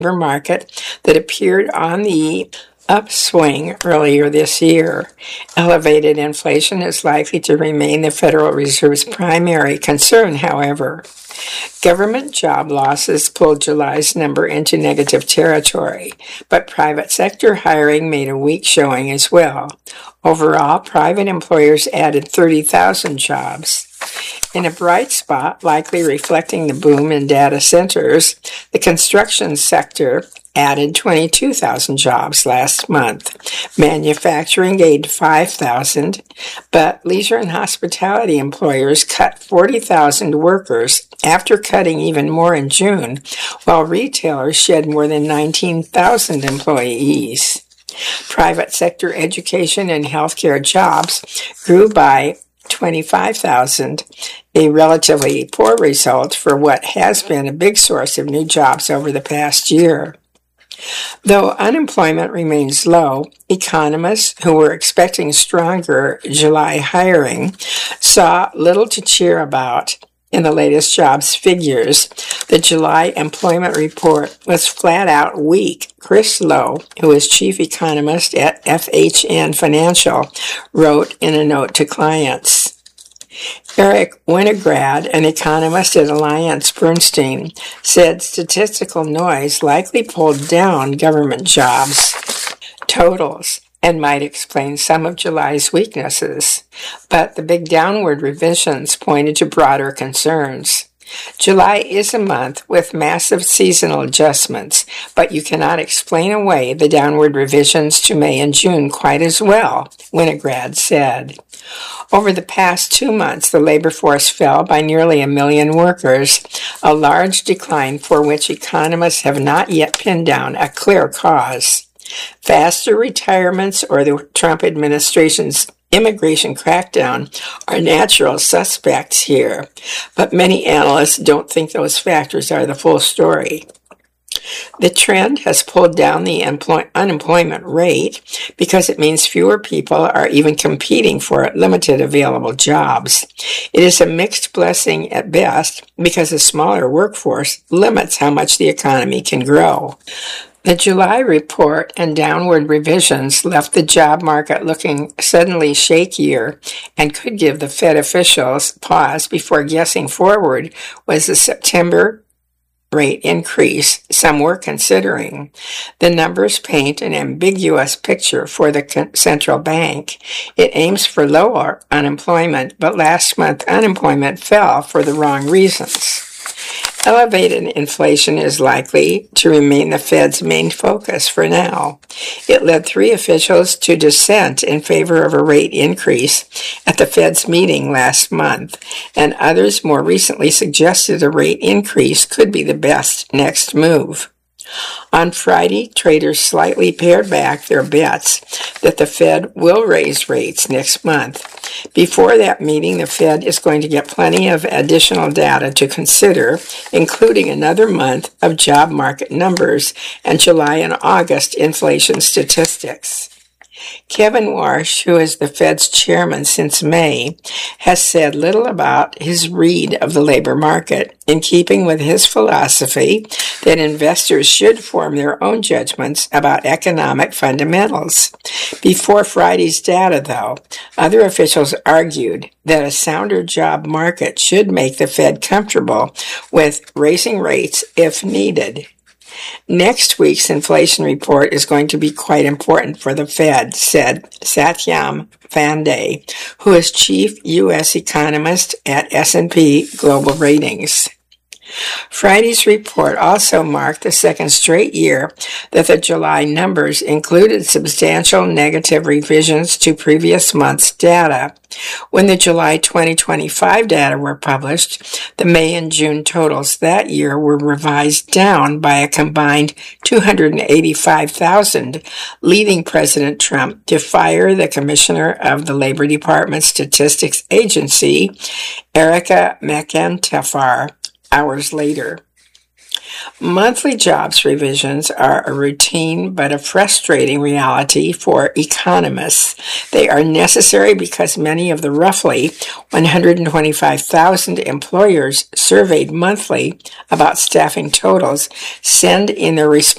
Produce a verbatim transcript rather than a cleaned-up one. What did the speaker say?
labor market that appeared on the upswing earlier this year. Elevated inflation is likely to remain the Federal Reserve's primary concern, however. Government job losses pulled July's number into negative territory, but private sector hiring made a weak showing as well. Overall, private employers added thirty thousand jobs. In a bright spot, likely reflecting the boom in data centers, the construction sector added twenty-two thousand jobs last month. Manufacturing gained five thousand, but leisure and hospitality employers cut forty thousand workers after cutting even more in June, while retailers shed more than nineteen thousand employees. Private sector education and healthcare jobs grew by twenty-five thousand, a relatively poor result for what has been a big source of new jobs over the past year. Though unemployment remains low, economists who were expecting stronger July hiring saw little to cheer about in the latest jobs figures. The July employment report was flat out weak. Chris Lowe, who is chief economist at F H N Financial, wrote in a note to clients. Eric Winograd, an economist at AllianceBernstein, said statistical noise likely pulled down government jobs totals and might explain some of July's weaknesses, but the big downward revisions pointed to broader concerns. July is a month with massive seasonal adjustments, but you cannot explain away the downward revisions to May and June quite as well, Winograd said. Over the past two months, the labor force fell by nearly a million workers, a large decline for which economists have not yet pinned down a clear cause. Faster retirements or the Trump administration's immigration crackdown are natural suspects here, but many analysts don't think those factors are the full story. The trend has pulled down the employ- unemployment rate because it means fewer people are even competing for limited available jobs. It is a mixed blessing at best because a smaller workforce limits how much the economy can grow. The July report and downward revisions left the job market looking suddenly shakier and could give the Fed officials pause before guessing forward was the September rate increase some were considering. The numbers paint an ambiguous picture for the central bank. It aims for lower unemployment, but last month unemployment fell for the wrong reasons. Elevated inflation is likely to remain the Fed's main focus for now. It led three officials to dissent in favor of a rate increase at the Fed's meeting last month, and others more recently suggested a rate increase could be the best next move. On Friday, traders slightly pared back their bets that the Fed will raise rates next month. Before that meeting, the Fed is going to get plenty of additional data to consider, including another month of job market numbers and July and August inflation statistics. Kevin Warsh, who is the Fed's chairman since May, has said little about his read of the labor market, in keeping with his philosophy that investors should form their own judgments about economic fundamentals. Before Friday's data, though, other officials argued that a sounder job market should make the Fed comfortable with raising rates if needed. Next week's inflation report is going to be quite important for the Fed, said Satyam Pande, who is chief U S economist at S and P Global Ratings. Friday's report also marked the second straight year that the July numbers included substantial negative revisions to previous month's data. When the July twenty twenty-five data were published, the May and June totals that year were revised down by a combined two hundred eighty-five thousand, leading President Trump to fire the commissioner of the Labor Department Statistics Agency, Erica McEntefar, hours later. Monthly jobs revisions are a routine but a frustrating reality for economists. They are necessary because many of the roughly one hundred twenty-five thousand employers surveyed monthly about staffing totals send in their response